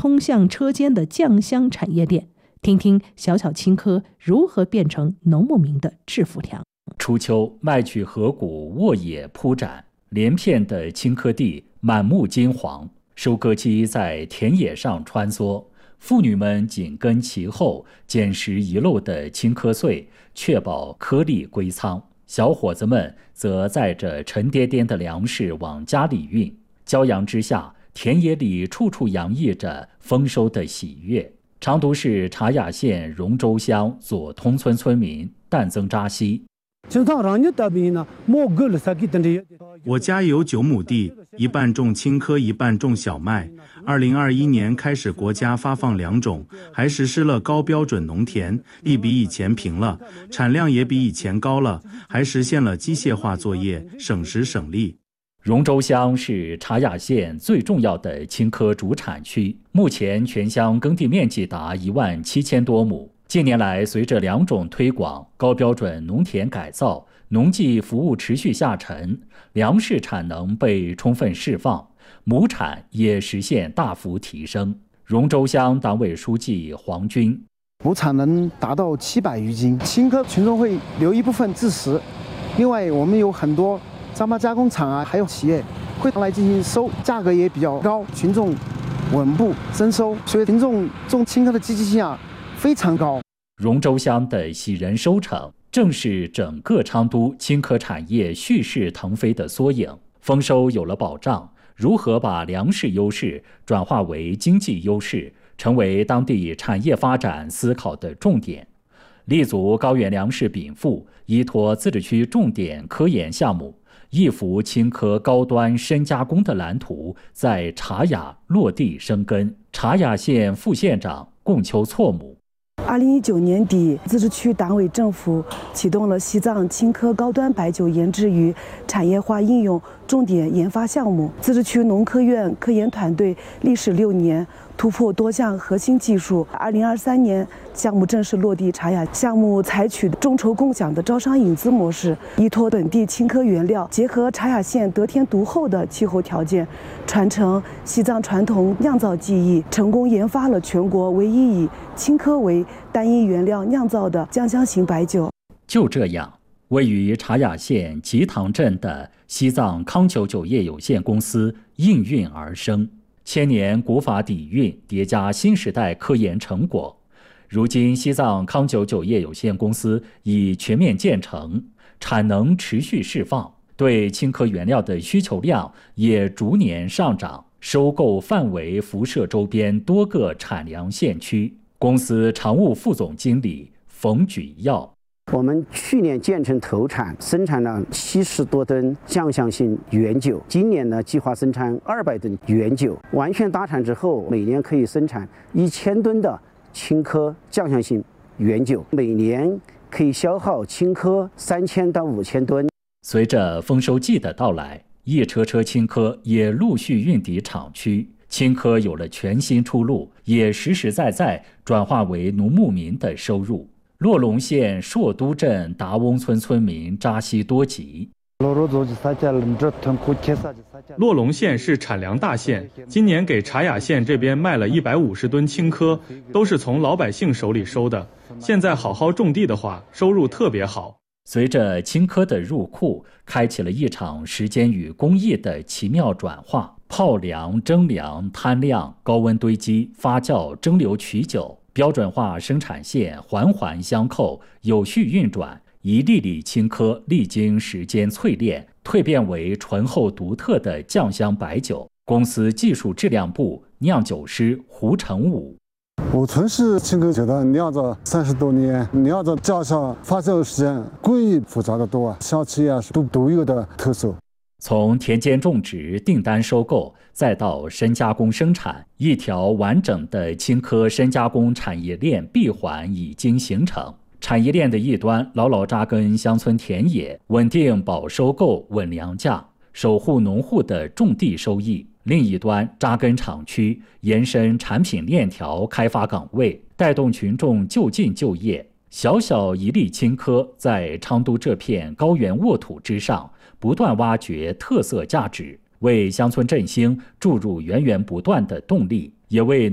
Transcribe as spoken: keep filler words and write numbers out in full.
通向车间的酱香产业链，听听小小青稞如何变成农牧民的致富粮。 初秋，麦曲河谷沃野铺展，连片的青稞地满目金黄，收割机在田野上穿梭，妇女们紧跟其后，捡拾遗漏的青稞穗，确保颗粒归仓。小伙子们则载着沉甸甸的粮食往家里运。骄阳之下，田野里处处洋溢着丰收的喜悦。长途市茶雅县荣州乡左通村村民但增扎西， 我家有九亩地，一半种青稞，一半种小麦。二零二一年开始，国家发放良种，还实施了高标准农田，地比以前平了，产量也比以前高了，还实现了机械化作业，省时省力。 荣州乡是茶雅县最重要的青稞主产区，目前全乡耕地面积达一万七千多亩。近年来，随着良种推广、高标准农田改造、农技服务持续下沉，粮食产能被充分释放，亩产也实现大幅提升。荣州乡党委书记黄军， 亩产能达到七百余斤，青稞群众会留一部分自食，另外我们有很多糌粑加工厂啊，还有企业会来进行收，价格也比较高，群众稳步增收，所以群众种青稞的积极性啊非常高。 荣州乡的喜人收成，正是整个昌都青稞产业蓄势腾飞的缩影。丰收有了保障，如何把粮食优势转化为经济优势，成为当地产业发展思考的重点。立足高原粮食禀赋，依托自治区重点科研项目，一幅青稞高端深加工的蓝图在茶雅落地生根。茶雅县副县长贡秋措姆。 二零一九年底，自治区党委政府启动了西藏青稞高端白酒研制与产业化应用重点研发项目。自治区农科院科研团队历时六年，突破多项核心技术。二零二三年，项目正式落地茶雅。项目采取众筹共享的招商引资模式，依托本地青稞原料，结合茶雅县得天独厚的气候条件，传承西藏传统酿造技艺，成功研发了全国唯一以青稞为单一原料酿造的酱香型白酒。 就这样，位于茶雅县吉塘镇的西藏康酒酒业有限公司应运而生。千年古法底蕴叠加新时代科研成果，如今西藏康酒酒业有限公司已全面建成，产能持续释放，对青稞原料的需求量也逐年上涨，收购范围辐射周边多个产粮县区。公司常务副总经理冯举耀， 我们去年建成投产，生产了七十多吨酱香型原酒。今年呢，计划生产二百吨原酒。完全达产之后，每年可以生产一千吨的青稞酱香型原酒，每年可以消耗青稞三千到五千吨。 随着丰收季的到来，一车车青稞也陆续运抵厂区。青稞有了全新出路，也实实在在转化为农牧民的收入。洛龙县朔都镇达翁村村民扎西多吉， 洛龙县是产粮大县，今年给茶雅县这边卖了一百五十吨青稞，都是从老百姓手里收的。现在好好种地的话，收入特别好。 随着青稞的入库，开启了一场时间与工艺的奇妙转化。泡粮、蒸粮、摊晾、高温堆积、发酵、蒸馏取酒，标准化生产线环环相扣，有序运转。一粒粒青稞历经时间淬炼，蜕变为醇厚独特的酱香白酒。公司技术质量部酿酒师胡成武， 我从事青稞酒的酿造三十多年，酿造加上发酵时间工艺复杂的多啊，香气啊是独独有的特色。 从田间种植、订单收购，再到深加工生产，一条完整的青稞深加工产业链闭环已经形成。产业链的一端牢牢扎根乡村田野，稳定保收购、稳粮价，守护农户的种地收益；另一端扎根厂区，延伸产品链条，开发岗位，带动群众就近就业。小小一粒青稞，在昌都这片高原沃土之上，不断挖掘特色价值，为乡村振兴注入源源不断的动力，也为